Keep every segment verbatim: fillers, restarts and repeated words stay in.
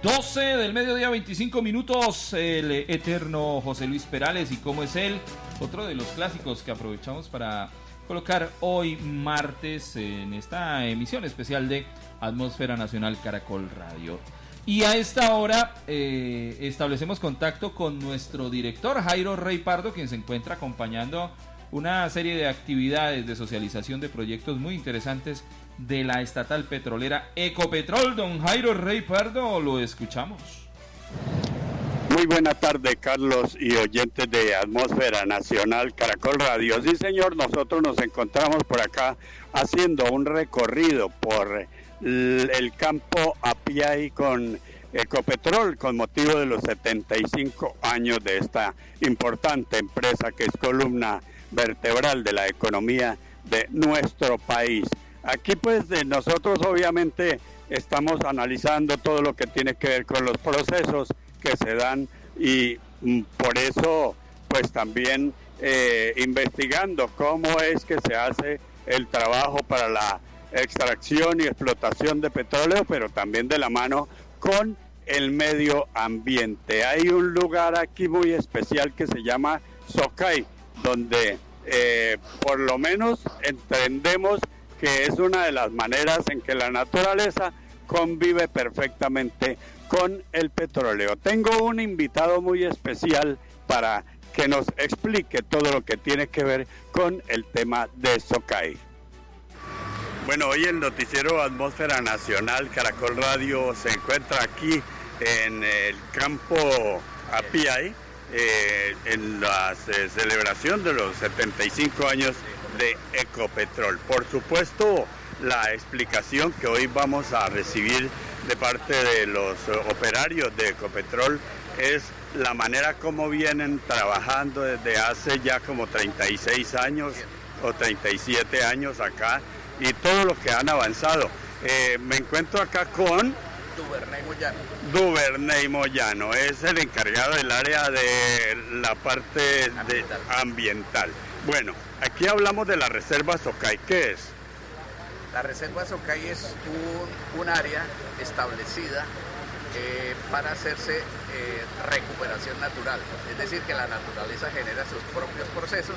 doce del mediodía, veinticinco minutos, el eterno José Luis Perales, y cómo es él, otro de los clásicos que aprovechamos para colocar hoy martes en esta emisión especial de Atmósfera Nacional Caracol Radio. Y a esta hora eh, establecemos contacto con nuestro director Jairo Rey Pardo, quien se encuentra acompañando una serie de actividades de socialización de proyectos muy interesantes de la estatal petrolera Ecopetrol. Don Jairo Rey Pardo, lo escuchamos. Muy buena tarde, Carlos, y oyentes de Atmósfera Nacional Caracol Radio. Sí, señor, nosotros nos encontramos por acá haciendo un recorrido por el campo Apiay con Ecopetrol con motivo de los setenta y cinco años de esta importante empresa que es columna vertebral de la economía de nuestro país. Aquí pues de nosotros obviamente estamos analizando todo lo que tiene que ver con los procesos que se dan y mm, por eso pues también eh, investigando cómo es que se hace el trabajo para la extracción y explotación de petróleo, pero también de la mano con el medio ambiente. Hay un lugar aquí muy especial que se llama Socay, donde eh, por lo menos entendemos que es una de las maneras en que la naturaleza convive perfectamente con el petróleo. Tengo un invitado muy especial para que nos explique todo lo que tiene que ver con el tema de Socay. Bueno, hoy el noticiero Atmósfera Nacional Caracol Radio se encuentra aquí en el campo Apiay, eh, en la eh, celebración de los setenta y cinco años de Ecopetrol. Por supuesto, la explicación que hoy vamos a recibir de parte de los operarios de Ecopetrol es la manera como vienen trabajando desde hace ya como treinta y seis años o treinta y siete años acá y todo lo que han avanzado. Eh, me encuentro acá con Duvernay Moyano. Duvernay Moyano, es el encargado del área de la parte ambiental. De ambiental. Bueno, aquí hablamos de la reserva Socay. ¿Qué es? La reserva Socay es un, un área establecida eh, para hacerse eh, recuperación natural. Es decir, que la naturaleza genera sus propios procesos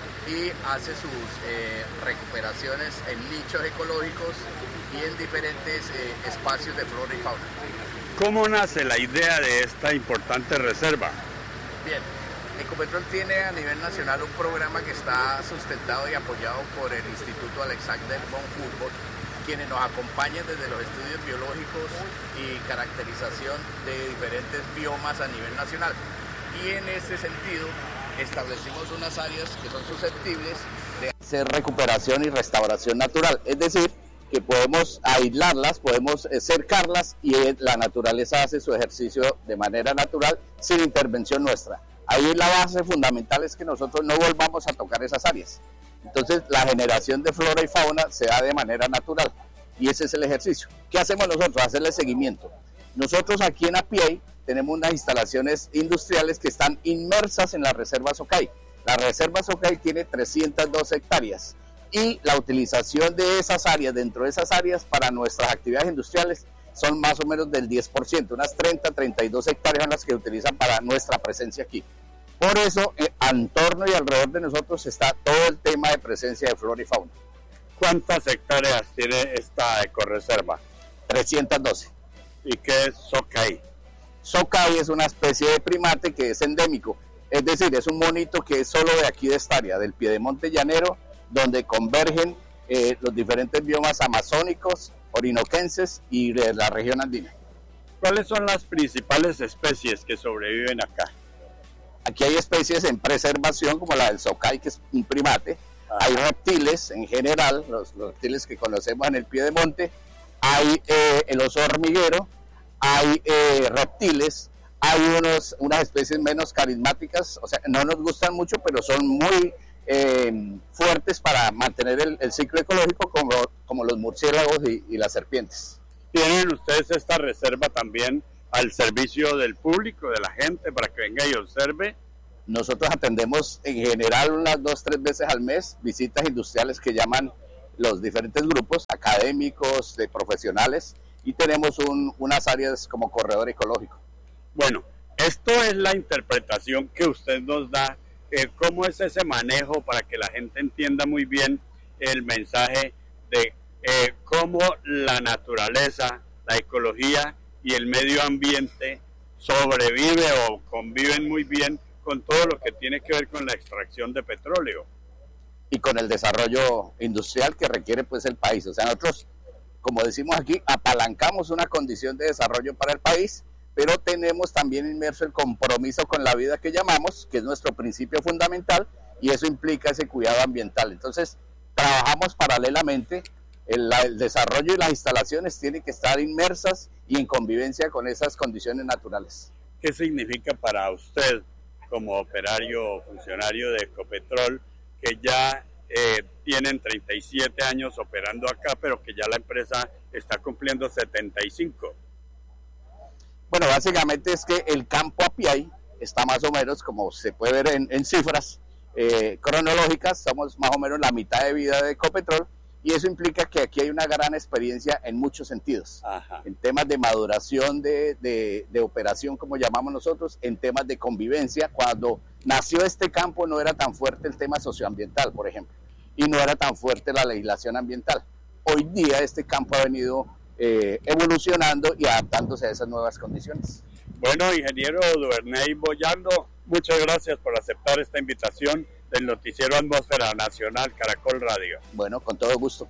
y hace sus eh, recuperaciones en nichos ecológicos y en diferentes eh, espacios de flora y fauna. ¿Cómo nace la idea de esta importante reserva? Bien, Ecopetrol tiene a nivel nacional un programa que está sustentado y apoyado por el Instituto Alexander von Humboldt, quienes nos acompañan desde los estudios biológicos y caracterización de diferentes biomas a nivel nacional. Y en este sentido establecimos unas áreas que son susceptibles de hacer recuperación y restauración natural, es decir, que podemos aislarlas, podemos cercarlas y la naturaleza hace su ejercicio de manera natural sin intervención nuestra. Ahí la base fundamental es que nosotros no volvamos a tocar esas áreas. Entonces la generación de flora y fauna se da de manera natural y ese es el ejercicio. ¿Qué hacemos nosotros? Hacerle seguimiento. Nosotros aquí en Apiay tenemos unas instalaciones industriales que están inmersas en la reserva Socay. La reserva Socay tiene trescientas dos hectáreas y la utilización de esas áreas, dentro de esas áreas para nuestras actividades industriales son más o menos del diez por ciento, unas treinta, treinta y dos hectáreas son las que utilizan para nuestra presencia aquí. Por eso, eh, en torno y alrededor de nosotros está todo el tema de presencia de flora y fauna. ¿Cuántas hectáreas tiene esta ecoreserva? trescientas doce. ¿Y qué es Socay? Socay es una especie de primate que es endémico, es decir, es un monito que es solo de aquí de esta área, del Piedemonte Llanero, donde convergen eh, los diferentes biomas amazónicos, orinoquenses y de la región andina. ¿Cuáles son las principales especies que sobreviven acá? Aquí hay especies en preservación como la del Socay, que es un primate. Ah. Hay reptiles en general, los, los reptiles que conocemos en el Piedemonte. Hay eh, el oso hormiguero, hay eh, reptiles, hay unos, unas especies menos carismáticas, o sea, no nos gustan mucho, pero son muy eh, fuertes para mantener el, el ciclo ecológico, como, como los murciélagos y, y las serpientes. ¿Tienen ustedes esta reserva también al servicio del público, de la gente, para que venga y observe? Nosotros atendemos en general unas dos, tres veces al mes visitas industriales que llaman los diferentes grupos académicos, de profesionales, y tenemos un, unas áreas como corredor ecológico. Bueno, esto es la interpretación que usted nos da. Eh, ¿Cómo es ese manejo para que la gente entienda muy bien el mensaje de eh, cómo la naturaleza, la ecología y el medio ambiente sobrevive o conviven muy bien con todo lo que tiene que ver con la extracción de petróleo? Y con el desarrollo industrial que requiere pues el país. O sea, nosotros, como decimos aquí, apalancamos una condición de desarrollo para el país, pero tenemos también inmerso el compromiso con la vida que llamamos, que es nuestro principio fundamental, y eso implica ese cuidado ambiental. Entonces, trabajamos paralelamente, el, el desarrollo y las instalaciones tienen que estar inmersas y en convivencia con esas condiciones naturales. ¿Qué significa para usted, como operario o funcionario de Ecopetrol, que ya eh, tienen treinta y siete años operando acá, pero que ya la empresa está cumpliendo setenta y cinco? Bueno, básicamente es que el campo Apiay está más o menos, como se puede ver en, en cifras eh, cronológicas, somos más o menos la mitad de vida de Ecopetrol, y eso implica que aquí hay una gran experiencia en muchos sentidos. Ajá. En temas de maduración de, de, de operación, como llamamos nosotros, en temas de convivencia. Cuando nació este campo no era tan fuerte el tema socioambiental, por ejemplo, y no era tan fuerte la legislación ambiental. Hoy día este campo ha venido eh, evolucionando y adaptándose a esas nuevas condiciones. Bueno, ingeniero Duvernay Boyando, muchas gracias por aceptar esta invitación del noticiero Atmósfera Nacional Caracol Radio. Bueno, con todo gusto.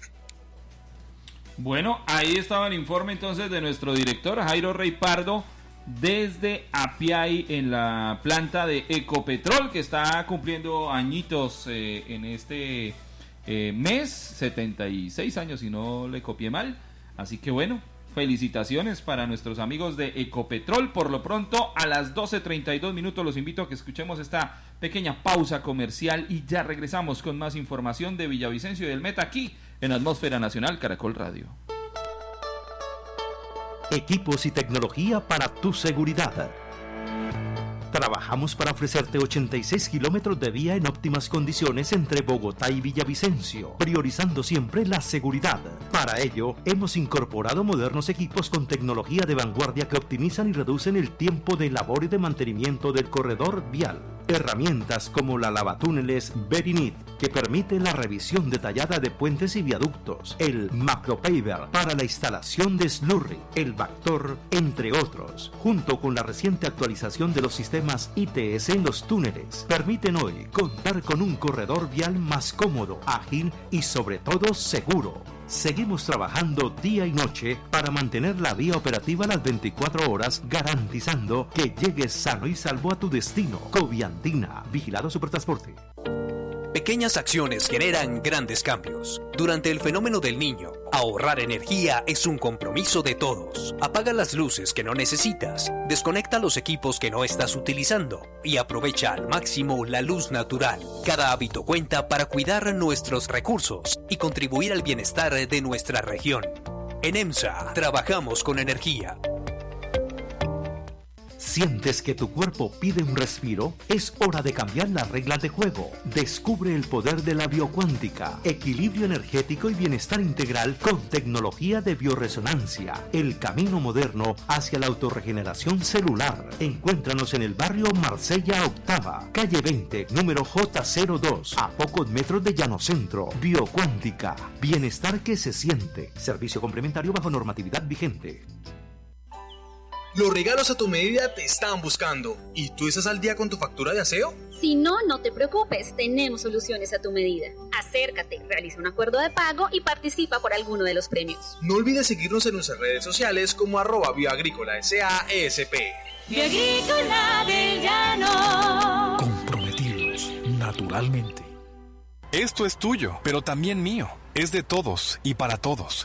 Bueno, ahí estaba el informe entonces de nuestro director Jairo Rey Pardo desde Apiay, en la planta de Ecopetrol, que está cumpliendo añitos eh, en este eh, mes, setenta y seis años si no le copié mal. Así que bueno, felicitaciones para nuestros amigos de Ecopetrol. Por lo pronto, a las doce treinta y dos minutos los invito a que escuchemos esta pequeña pausa comercial y ya regresamos con más información de Villavicencio y del Meta aquí en Atmósfera Nacional Caracol Radio. Equipos y tecnología para tu seguridad. Trabajamos para ofrecerte ochenta y seis kilómetros de vía en óptimas condiciones entre Bogotá y Villavicencio, priorizando siempre la seguridad. Para ello, hemos incorporado modernos equipos con tecnología de vanguardia que optimizan y reducen el tiempo de labor y de mantenimiento del corredor vial. Herramientas como la lavatúneles Verinit, que permite la revisión detallada de puentes y viaductos, el Macropaver para la instalación de slurry, el Vactor, entre otros, junto con la reciente actualización de los sistemas I T S en los túneles, permiten hoy contar con un corredor vial más cómodo, ágil y sobre todo seguro. Seguimos trabajando día y noche para mantener la vía operativa las veinticuatro horas, garantizando que llegues sano y salvo a tu destino. Coviandina, Vigilado Supertransporte. Pequeñas acciones generan grandes cambios. Durante el fenómeno del Niño, ahorrar energía es un compromiso de todos. Apaga las luces que no necesitas, desconecta los equipos que no estás utilizando y aprovecha al máximo la luz natural. Cada hábito cuenta para cuidar nuestros recursos y contribuir al bienestar de nuestra región. En EMSA, trabajamos con energía. ¿Sientes que tu cuerpo pide un respiro? Es hora de cambiar las reglas de juego. Descubre el poder de la biocuántica, equilibrio energético y bienestar integral con tecnología de bioresonancia. El camino moderno hacia la autorregeneración celular. Encuéntranos en el barrio Marsella Octava, calle veinte, número J cero dos, a pocos metros de Llanocentro. Biocuántica, bienestar que se siente. Servicio complementario bajo normatividad vigente. Los regalos a tu medida te están buscando. ¿Y tú estás al día con tu factura de aseo? Si no, no te preocupes, tenemos soluciones a tu medida. Acércate, realiza un acuerdo de pago y participa por alguno de los premios. No olvides seguirnos en nuestras redes sociales como arroba bioagrícola S A S P. Bioagrícola del Llano. Comprometidos, naturalmente. Esto es tuyo, pero también mío. Es de todos y para todos.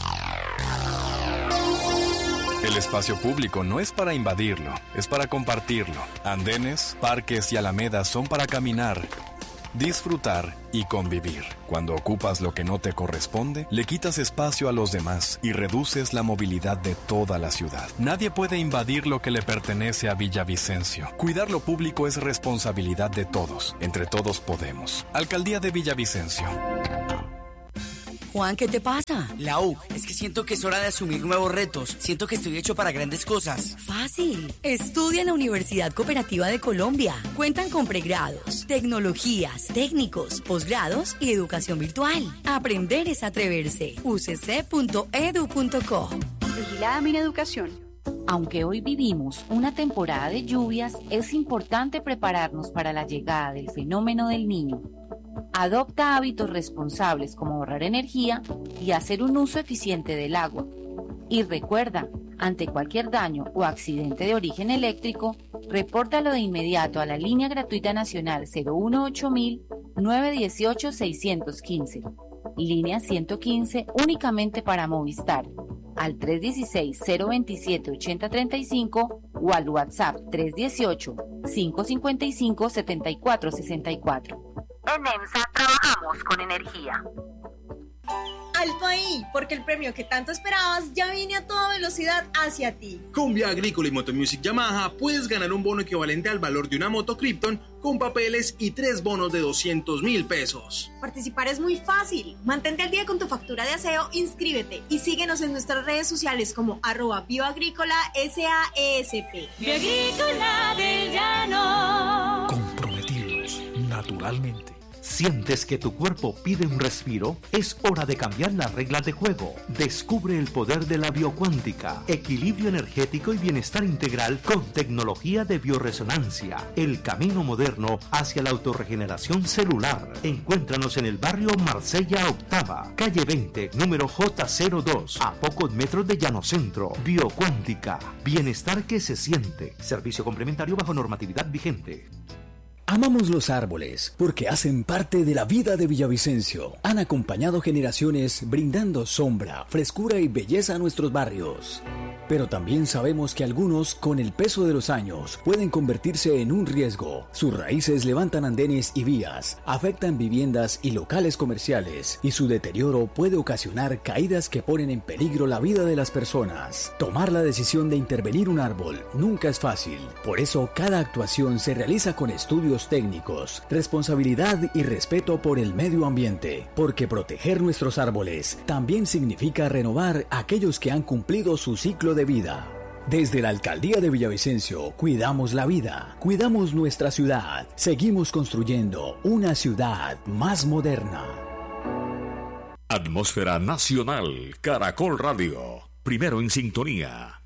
El espacio público no es para invadirlo, es para compartirlo. Andenes, parques y alamedas son para caminar, disfrutar y convivir. Cuando ocupas lo que no te corresponde, le quitas espacio a los demás y reduces la movilidad de toda la ciudad. Nadie puede invadir lo que le pertenece a Villavicencio. Cuidar lo público es responsabilidad de todos. Entre todos podemos. Alcaldía de Villavicencio. Juan, ¿qué te pasa? Lau, es que siento que es hora de asumir nuevos retos. Siento que estoy hecho para grandes cosas. Fácil. Estudia en la Universidad Cooperativa de Colombia. Cuentan con pregrados, tecnologías, técnicos, posgrados y educación virtual. Aprender es atreverse. u c c punto edu punto co. Vigilada Mineducación. Aunque hoy vivimos una temporada de lluvias, es importante prepararnos para la llegada del fenómeno del Niño. Adopta hábitos responsables como ahorrar energía y hacer un uso eficiente del agua. Y recuerda, ante cualquier daño o accidente de origen eléctrico, repórtalo de inmediato a la línea gratuita nacional cero uno ocho mil nueve uno ocho seis uno cinco, línea ciento quince únicamente para Movistar, al tres uno seis, cero dos siete, ocho cero tres cinco o al WhatsApp tres uno ocho, cinco cinco cinco, siete cuatro seis cuatro. En EMSA trabajamos con energía. Alto ahí, porque el premio que tanto esperabas ya viene a toda velocidad hacia ti. Con Vía Agrícola y Motomusic Yamaha puedes ganar un bono equivalente al valor de una moto Krypton con papeles y tres bonos de doscientos mil pesos. Participar es muy fácil. Mantente al día con tu factura de aseo, inscríbete y síguenos en nuestras redes sociales como arroba bioagrícola S A E S P. Bioagrícola del Llano. Comprometidos naturalmente. ¿Sientes que tu cuerpo pide un respiro? Es hora de cambiar las reglas de juego. Descubre el poder de la biocuántica, equilibrio energético y bienestar integral con tecnología de bioresonancia. El camino moderno hacia la autorregeneración celular. Encuéntranos en el barrio Marsella Octava, calle veinte, número J cero dos, a pocos metros de Llano Centro. Biocuántica, bienestar que se siente. Servicio complementario bajo normatividad vigente. Amamos los árboles porque hacen parte de la vida de Villavicencio. Han acompañado generaciones brindando sombra, frescura y belleza a nuestros barrios. Pero también sabemos que algunos, con el peso de los años, pueden convertirse en un riesgo. Sus raíces levantan andenes y vías, afectan viviendas y locales comerciales, y su deterioro puede ocasionar caídas que ponen en peligro la vida de las personas. Tomar la decisión de intervenir un árbol nunca es fácil. Por eso, cada actuación se realiza con estudios técnicos, responsabilidad y respeto por el medio ambiente, porque proteger nuestros árboles también significa renovar aquellos que han cumplido su ciclo de vida. Desde la Alcaldía de Villavicencio, cuidamos la vida, cuidamos nuestra ciudad, seguimos construyendo una ciudad más moderna. Atmósfera Nacional, Caracol Radio, primero en sintonía.